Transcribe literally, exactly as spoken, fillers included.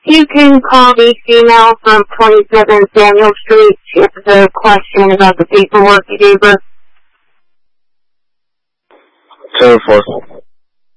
You can call the female from twenty-seven Samuel Street. She has a question about the paperwork you gave her. Two four.